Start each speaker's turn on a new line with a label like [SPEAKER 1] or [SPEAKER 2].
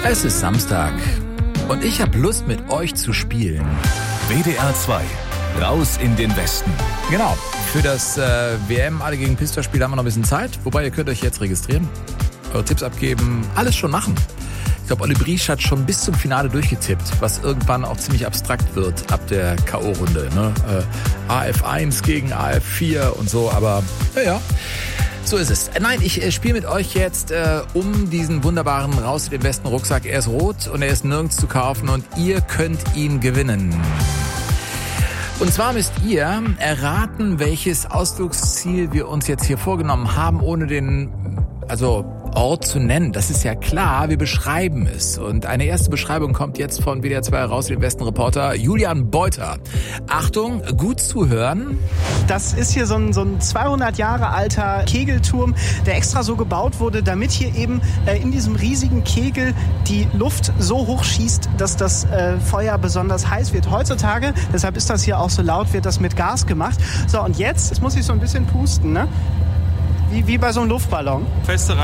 [SPEAKER 1] Es ist Samstag und ich habe Lust, mit euch zu spielen.
[SPEAKER 2] WDR 2, raus in den Westen.
[SPEAKER 1] Genau, für das WM alle gegen Pistol-Spiel haben wir noch ein bisschen Zeit. Wobei, ihr könnt euch jetzt registrieren, eure Tipps abgeben, alles schon machen. Ich glaube, Olli Briesch hat schon bis zum Finale durchgetippt, was irgendwann auch ziemlich abstrakt wird ab der K.O.-Runde. Ne? AF1 gegen AF4 und so, aber ja. So ist es. Nein, ich spiele mit euch jetzt um diesen wunderbaren Raus in den Westen Rucksack. Er ist rot und er ist nirgends zu kaufen und ihr könnt ihn gewinnen. Und zwar müsst ihr erraten, welches Ausflugsziel wir uns jetzt hier vorgenommen haben, ohne den Ort zu nennen. Das ist ja klar, wir beschreiben es. Und eine erste Beschreibung kommt jetzt von WDR 2 Raus in den Westen Reporter Julian Beuter. Achtung, gut zuhören.
[SPEAKER 3] Das ist hier so ein 200 Jahre alter Kegelturm, der extra so gebaut wurde, damit hier eben in diesem riesigen Kegel die Luft so hoch schießt, dass das Feuer besonders heiß wird. Heutzutage, deshalb ist das hier auch so laut, wird das mit Gas gemacht. So, und jetzt muss ich so ein bisschen pusten, ne? Wie bei so einem Luftballon.
[SPEAKER 4] Feste